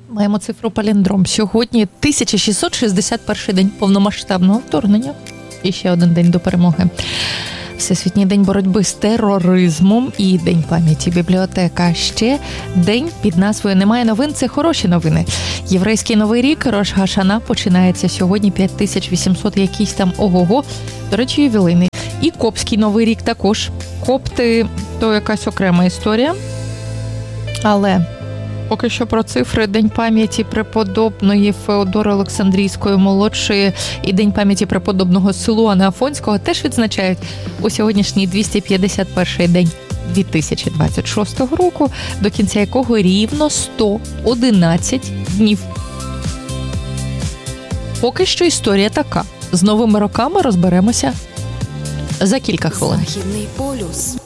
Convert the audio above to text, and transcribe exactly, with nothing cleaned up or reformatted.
Маємо цифру паліндром. Сьогодні тисяча шістсот шістдесят перший день повномасштабного вторгнення. І ще один день до перемоги. Всесвітній день боротьби з тероризмом і День пам'яті бібліотека. Ще день під назвою «Немає новин» – це хороші новини. Єврейський Новий рік Рош га-Шана починається сьогодні п'ять тисяч вісімсот якийсь там ого-го. До речі, ювілейний. І Коптський Новий рік також. Копти – то якась окрема історія. Але поки що про цифри. День пам'яті преподобної Феодори Олександрійської молодшої і День пам'яті преподобного Силуана Афонського теж відзначають у сьогоднішній двісті п'ятдесят перший день дві тисячі двадцять шостого року, до кінця якого рівно сто одинадцять днів. Поки що історія така. З новими роками розберемося за кілька хвилин. Західний полюс.